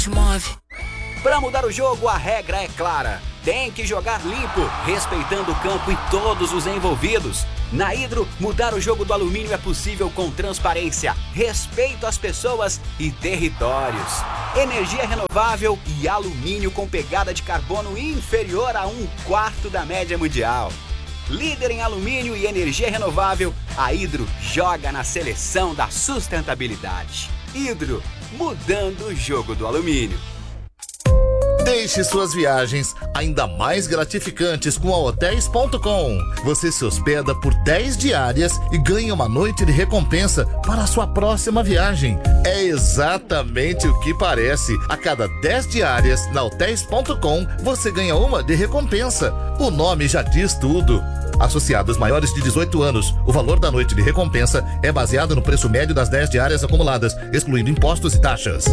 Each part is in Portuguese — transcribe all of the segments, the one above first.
move. Para mudar o jogo, a regra é clara. Tem que jogar limpo, respeitando o campo e todos os envolvidos. Na Hidro, mudar o jogo do alumínio é possível com transparência, respeito às pessoas e territórios. Energia renovável e alumínio com pegada de carbono inferior a 1/4 da média mundial. Líder em alumínio e energia renovável, a Hidro joga na seleção da sustentabilidade. Hidro, mudando o jogo do alumínio. Deixe suas viagens ainda mais gratificantes com a Hotels.com. Você se hospeda por 10 diárias e ganha uma noite de recompensa para a sua próxima viagem. É exatamente o que parece. A cada 10 diárias na Hotels.com, você ganha uma de recompensa. O nome já diz tudo. Associados maiores de 18 anos, o valor da noite de recompensa é baseado no preço médio das 10 diárias acumuladas, excluindo impostos e taxas.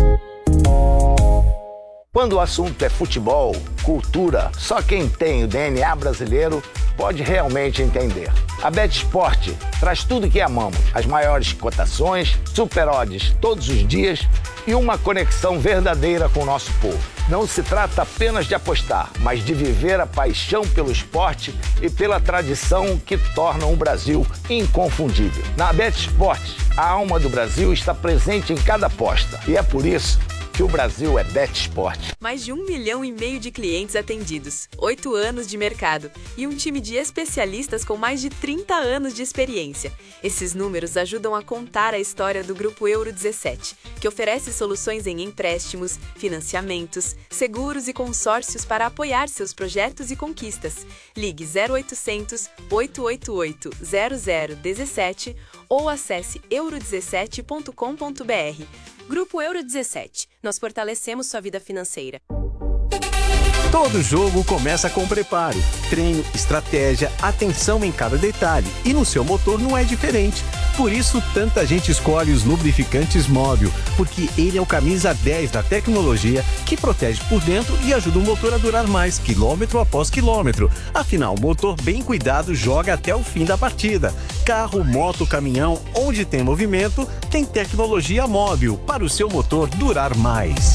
Quando o assunto é futebol, cultura, só quem tem o DNA brasileiro pode realmente entender. A BetSport traz tudo que amamos, as maiores cotações, super odds todos os dias e uma conexão verdadeira com o nosso povo. Não se trata apenas de apostar, mas de viver a paixão pelo esporte e pela tradição que tornam o Brasil inconfundível. Na BetSport, a alma do Brasil está presente em cada aposta e é por isso que o Brasil é BetSport. Mais de 1,5 milhão de clientes atendidos, 8 anos de mercado e um time de especialistas com mais de 30 anos de experiência. Esses números ajudam a contar a história do Grupo Euro 17, que oferece soluções em empréstimos, financiamentos, seguros e consórcios para apoiar seus projetos e conquistas. Ligue 0800 888 0017 ou acesse euro17.com.br. Grupo Euro 17. Nós fortalecemos sua vida financeira. Todo jogo começa com preparo, treino, estratégia, atenção em cada detalhe. E no seu motor não é diferente. Por isso, tanta gente escolhe os lubrificantes Móbil, porque ele é o camisa 10 da tecnologia que protege por dentro e ajuda o motor a durar mais, quilômetro após quilômetro. Afinal, o motor bem cuidado joga até o fim da partida. Carro, moto, caminhão, onde tem movimento, tem tecnologia Móbil para o seu motor durar mais.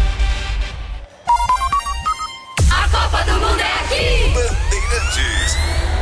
A Copa do Mundo é aqui! Bandeirantes.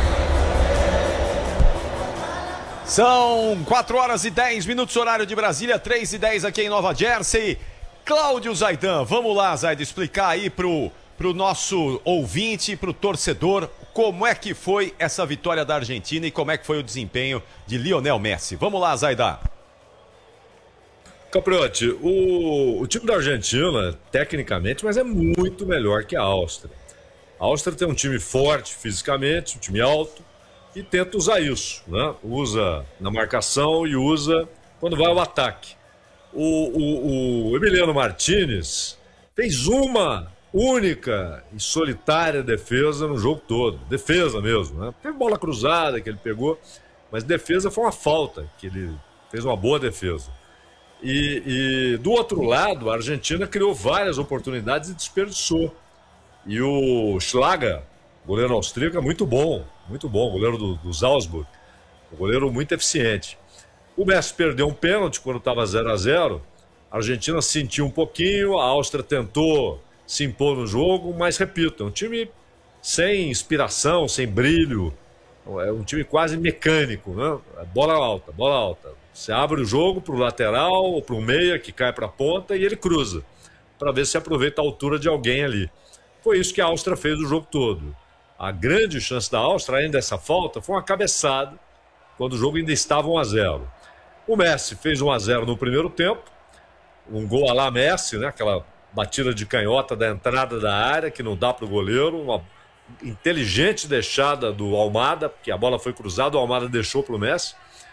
São 4h10, horário de Brasília, 3h10 aqui em Nova Jersey. Cláudio Zaidan, vamos lá, Zaidan, explicar aí pro nosso ouvinte, pro torcedor, como é que foi essa vitória da Argentina e como é que foi o desempenho de Lionel Messi. Vamos lá, Zaidan. Capriotti, o time da Argentina, tecnicamente, mas é muito melhor que a Áustria. A Áustria tem um time forte fisicamente, um time alto, e tenta usar isso, né? Usa na marcação e usa quando vai ao ataque. O Emiliano Martínez fez uma única e solitária defesa no jogo todo. Defesa mesmo, né? Teve bola cruzada que ele pegou, mas defesa foi uma falta, que ele fez uma boa defesa. E do outro lado, a Argentina criou várias oportunidades e desperdiçou. E o Schlager, goleiro austríaco, é muito bom, goleiro do Salzburg, um goleiro muito eficiente. O Messi perdeu um pênalti quando estava 0-0, a Argentina sentiu um pouquinho, a Áustria tentou se impor no jogo, mas repito, é um time sem inspiração, sem brilho, é um time quase mecânico, né? Bola alta, bola alta. Você abre o jogo para o lateral ou para o meia que cai para a ponta e ele cruza, para ver se aproveita a altura de alguém ali. Foi isso que a Áustria fez o jogo todo. A grande chance da Áustria, além dessa falta, foi uma cabeçada, quando o jogo ainda estava 1-0. O Messi fez 1-0 no primeiro tempo, um gol à la Messi, né? Aquela batida de canhota da entrada da área, que não dá para o goleiro, uma inteligente deixada do Almada, porque a bola foi cruzada, o Almada deixou para o Messi.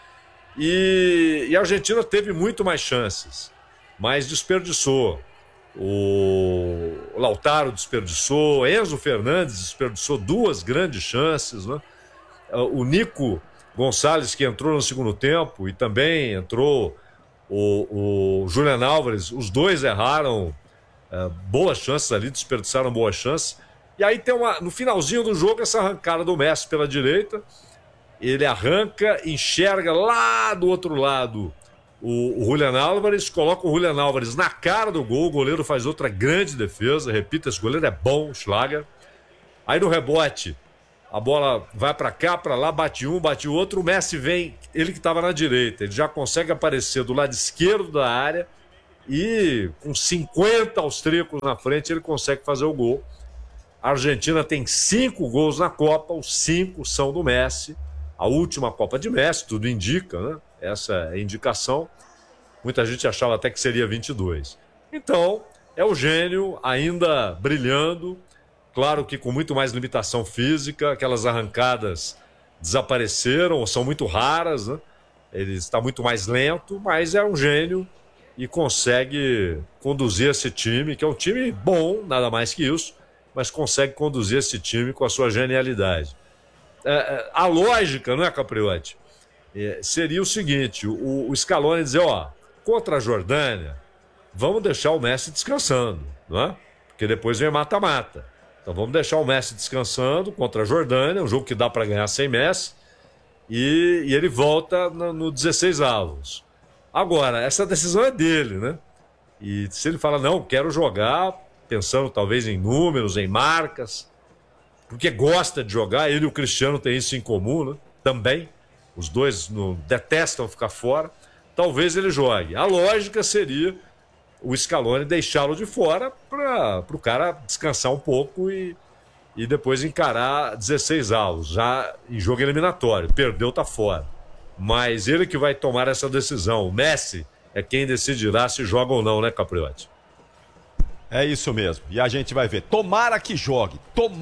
E a Argentina teve muito mais chances, mas desperdiçou. O Lautaro desperdiçou, Enzo Fernandes desperdiçou duas grandes chances, né? O Nico Gonçalves, que entrou no segundo tempo, e também entrou o Julián Álvares, os dois erraram boas chances ali, desperdiçaram boas chances. E aí tem no finalzinho do jogo essa arrancada do Messi pela direita, ele arranca, enxerga lá do outro lado o Julián Álvares, coloca o Julián Álvares na cara do gol, o goleiro faz outra grande defesa, repito, esse goleiro é bom, Schlager. Aí no rebote, a bola vai pra cá, pra lá, bate um, bate o outro, o Messi vem, ele que estava na direita, ele já consegue aparecer do lado esquerdo da área e com 50 austríacos na frente ele consegue fazer o gol. A Argentina tem 5 gols na Copa, os 5 são do Messi, a última Copa de Messi, tudo indica, né? Essa é a indicação. Muita gente achava até que seria 22. Então, é o gênio ainda brilhando, claro que com muito mais limitação física, aquelas arrancadas desapareceram, ou são muito raras, né? Ele está muito mais lento, mas é um gênio e consegue conduzir esse time, que é um time bom, nada mais que isso, mas consegue conduzir esse time com a sua genialidade. A lógica, não é, Capriotti? Seria o seguinte, o Scaloni dizer, ó, contra a Jordânia, vamos deixar o Messi descansando, não é? Porque depois vem mata-mata. Então vamos deixar o Messi descansando contra a Jordânia, um jogo que dá para ganhar sem Messi, e ele volta no 16 avos. Agora, essa decisão é dele, né? E se ele fala, não, quero jogar, pensando talvez em números, em marcas, porque gosta de jogar, ele e o Cristiano têm isso em comum, né? Também. Os dois detestam ficar fora. Talvez ele jogue. A lógica seria o Scaloni deixá-lo de fora para o cara descansar um pouco e depois encarar 16 avos, já em jogo eliminatório. Perdeu, tá fora. Mas ele que vai tomar essa decisão. O Messi é quem decidirá se joga ou não, né, Capriotti? É isso mesmo. E a gente vai ver. Tomara que jogue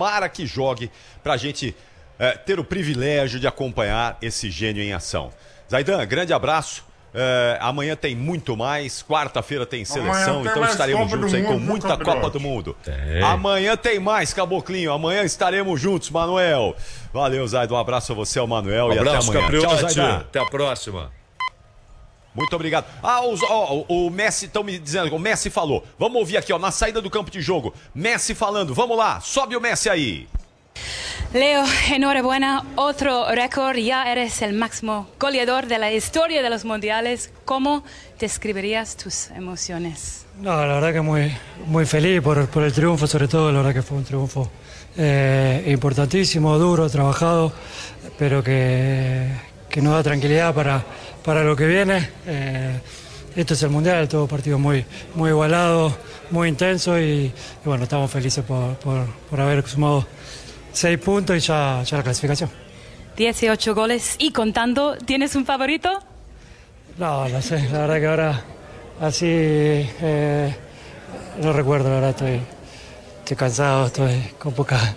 pra gente ter o privilégio de acompanhar esse gênio em ação. Zaidan, grande abraço. Amanhã tem muito mais. Quarta-feira tem seleção, então estaremos juntos aí com muita Copa do Mundo. Amanhã tem mais, Caboclinho. Amanhã estaremos juntos, Manuel. Valeu, Zaidan. Um abraço a você, ao Manuel, e até amanhã. Capriotti. Tchau, Zaidan. Até a próxima. Muito obrigado. O Messi, estão me dizendo, o Messi falou. Vamos ouvir aqui, ó, na saída do campo de jogo. Messi falando, vamos lá, sobe o Messi aí. Leo, enhorabuena, otro récord, ya eres el máximo goleador de la historia de los mundiales. ¿Cómo describirías tus emociones? No, la verdad que muy feliz por el triunfo, sobre todo, la verdad que fue un triunfo importantísimo, duro, trabajado, pero que nos da tranquilidad para lo que viene. Esto es el Mundial, todo partido muy igualado, muy intenso y bueno, estamos felices por haber sumado 6 puntos y ya la clasificación. 18 goles y contando, ¿tienes un favorito? No sé, la verdad que ahora así no recuerdo, la verdad estoy cansado, estoy con poca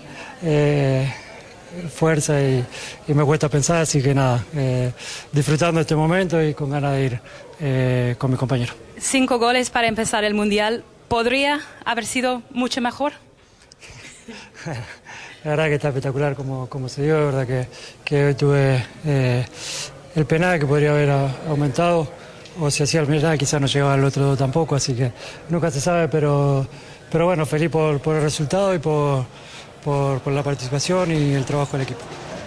fuerza y me cuesta pensar, así que nada, disfrutando este momento y con ganas de ir con mi compañero. 5 goles para empezar el Mundial, ¿podría haber sido mucho mejor? La verdad que está espectacular como se dio, la verdad que hoy tuve el penal que podría haber aumentado, o si hacía el penal quizás no llegaba al otro tampoco, así que nunca se sabe, pero bueno, feliz por el resultado y por la participación y el trabajo del equipo.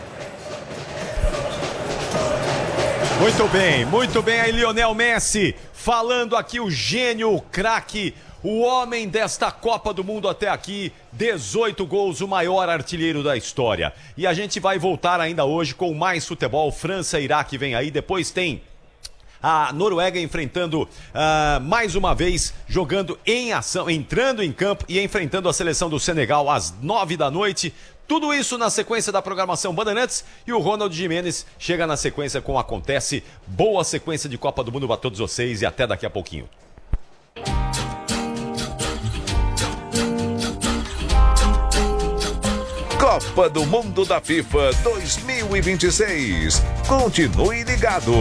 Muito bem aí, Lionel Messi, falando aqui o gênio, o craque, o homem desta Copa do Mundo até aqui, 18 gols, o maior artilheiro da história. E a gente vai voltar ainda hoje com mais futebol. França e Iraque vem aí, depois tem a Noruega enfrentando mais uma vez, jogando em ação, entrando em campo e enfrentando a seleção do Senegal às 9 da noite. Tudo isso na sequência da programação Bandeirantes, e o Ronald Gimenez chega na sequência com Acontece. Boa sequência de Copa do Mundo para todos vocês e até daqui a pouquinho. Copa do Mundo da FIFA 2026. Continue ligado.